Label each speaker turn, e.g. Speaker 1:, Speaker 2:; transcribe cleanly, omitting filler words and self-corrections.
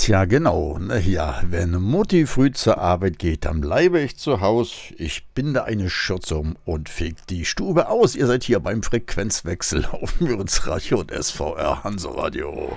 Speaker 1: Tja, genau. Na ja, wenn Mutti früh zur Arbeit geht, dann bleibe ich zu Haus. Ich binde eine Schürze um und feg die Stube aus. Ihr seid hier beim Frequenzwechsel auf Mürzenradio und SVR Hansaradio.